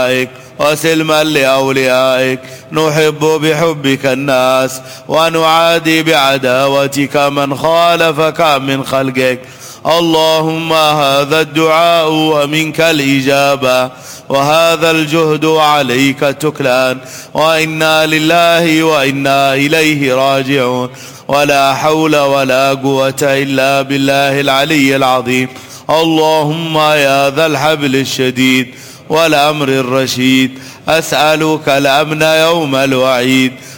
وسلما لأوليائك. نحب بحبك الناس ونعادي بعداوتك من خالفك من خلقك. اللهم هذا الدعاء ومنك الإجابة، وهذا الجهد عليك تكلان، وإنا لله وإنا إليه راجعون، ولا حول ولا قوة إلا بالله العلي العظيم. اللهم يا ذا الحبل الشديد والأمر الرشيد، أسألك الأمن يوم الوعيد،